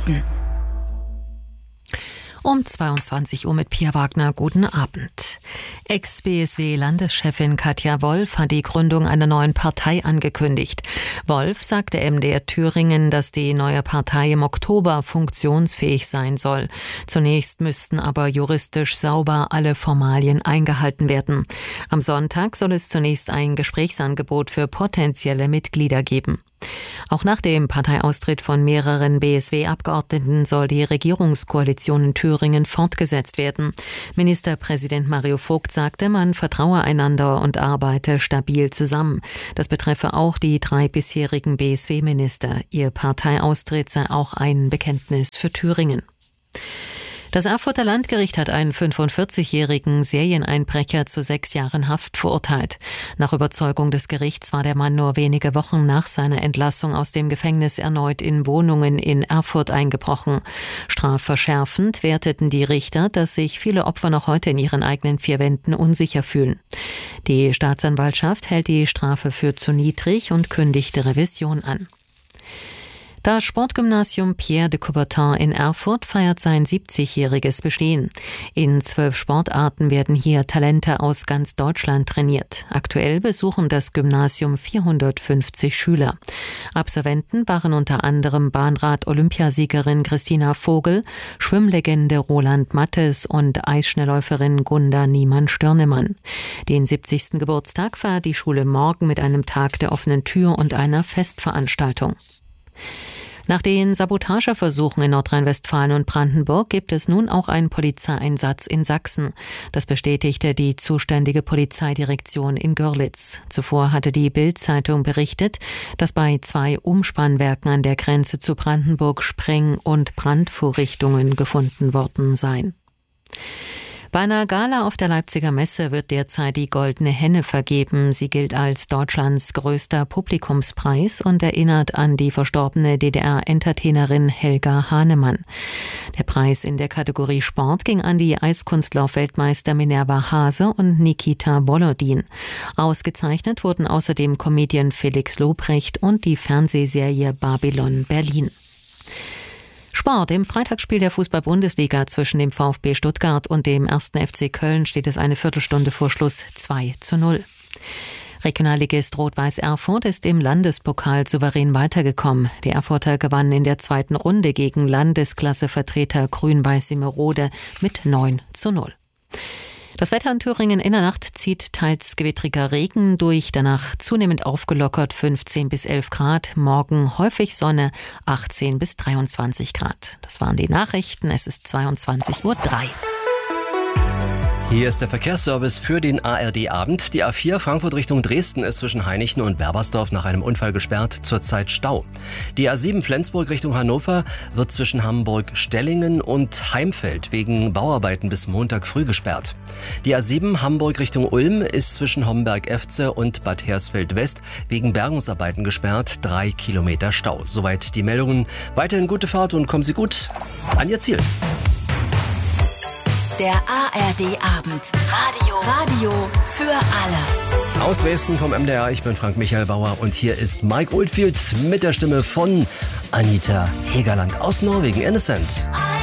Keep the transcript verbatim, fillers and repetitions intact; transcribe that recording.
Nachrichten. Um zweiundzwanzig Uhr mit Pia Wagner. Guten Abend. Ex-B S W-Landeschefin Katja Wolf hat die Gründung einer neuen Partei angekündigt. Wolf sagte M D R Thüringen, dass die neue Partei im Oktober funktionsfähig sein soll. Zunächst müssten aber juristisch sauber alle Formalien eingehalten werden. Am Sonntag soll es zunächst ein Gesprächsangebot für potenzielle Mitglieder geben. Auch nach dem Parteiaustritt von mehreren B S W-Abgeordneten soll die Regierungskoalition in Thüringen fortgesetzt werden. Ministerpräsident Mario Vogt sagte, man vertraue einander und arbeite stabil zusammen. Das betreffe auch die drei bisherigen B S W-Minister. Ihr Parteiaustritt sei auch ein Bekenntnis für Thüringen. Das Erfurter Landgericht hat einen fünfundvierzigjährigen Serieneinbrecher zu sechs Jahren Haft verurteilt. Nach Überzeugung des Gerichts war der Mann nur wenige Wochen nach seiner Entlassung aus dem Gefängnis erneut in Wohnungen in Erfurt eingebrochen. Strafverschärfend werteten die Richter, dass sich viele Opfer noch heute in ihren eigenen vier Wänden unsicher fühlen. Die Staatsanwaltschaft hält die Strafe für zu niedrig und kündigte Revision an. Das Sportgymnasium Pierre de Coubertin in Erfurt feiert sein siebzigjähriges Bestehen. In zwölf Sportarten werden hier Talente aus ganz Deutschland trainiert. Aktuell besuchen das Gymnasium vierhundertfünfzig Schüler. Absolventen waren unter anderem Bahnrad-Olympiasiegerin Christina Vogel, Schwimmlegende Roland Mattes und Eisschnellläuferin Gunda Niemann-Störnemann. Den siebzigsten Geburtstag feiert die Schule morgen mit einem Tag der offenen Tür und einer Festveranstaltung. Nach den Sabotageversuchen in Nordrhein-Westfalen und Brandenburg gibt es nun auch einen Polizeieinsatz in Sachsen. Das bestätigte die zuständige Polizeidirektion in Görlitz. Zuvor hatte die Bild-Zeitung berichtet, dass bei zwei Umspannwerken an der Grenze zu Brandenburg Spreng- und Brandvorrichtungen gefunden worden seien. Bei einer Gala auf der Leipziger Messe wird derzeit die Goldene Henne vergeben. Sie gilt als Deutschlands größter Publikumspreis und erinnert an die verstorbene D D R-Entertainerin Helga Hahnemann. Der Preis in der Kategorie Sport ging an die Eiskunstlauf-Weltmeister Minerva Hase und Nikita Volodin. Ausgezeichnet wurden außerdem Comedian Felix Lobrecht und die Fernsehserie Babylon Berlin. Sport. Im Freitagsspiel der Fußball-Bundesliga zwischen dem VfB Stuttgart und dem ersten F C Köln steht es eine Viertelstunde vor Schluss zwei zu null. Regionalligist Rot-Weiß Erfurt ist im Landespokal souverän weitergekommen. Die Erfurter gewannen in der zweiten Runde gegen Landesklassevertreter Grün-Weiß Simmerode mit neun zu null. Das Wetter in Thüringen: in der Nacht zieht teils gewittriger Regen durch, danach zunehmend aufgelockert fünfzehn bis elf Grad. Morgen häufig Sonne, achtzehn bis dreiundzwanzig Grad. Das waren die Nachrichten, es ist zweiundzwanzig Uhr drei. Hier ist der Verkehrsservice für den A R D-Abend. Die A vier Frankfurt Richtung Dresden ist zwischen Heinichen und Berbersdorf nach einem Unfall gesperrt, zurzeit Stau. Die A sieben Flensburg Richtung Hannover wird zwischen Hamburg-Stellingen und Heimfeld wegen Bauarbeiten bis Montag früh gesperrt. Die A sieben Hamburg Richtung Ulm ist zwischen Homberg-Efze und Bad Hersfeld-West wegen Bergungsarbeiten gesperrt, drei Kilometer Stau. Soweit die Meldungen. Weiterhin gute Fahrt und kommen Sie gut an Ihr Ziel. Der A R D-Abend. Radio. Radio für alle. Aus Dresden vom M D R, ich bin Frank Michael Bauer und hier ist Mike Oldfield mit der Stimme von Anita Hegerland aus Norwegen, Innocent.